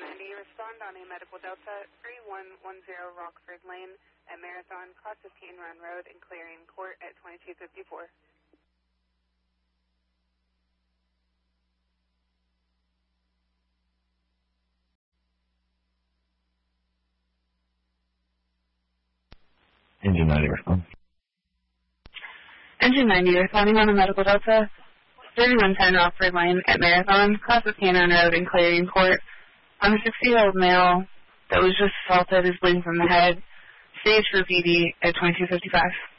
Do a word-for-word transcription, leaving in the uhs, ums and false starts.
ninety, respond on a medical Delta three one one zero Rockford Lane at Marathon, cross of Cane Run Road and Clarion Court at twenty-two fifty-four. Engine ninety, respond. Engine ninety, responding on a medical Delta thirty-one ten Rockford Lane at Marathon, cross of Cane Run Road and Clarion Court. I'm a sixty-year-old male that was just assaulted, is bleeding from the head, stage for P D at twenty-two fifty-five.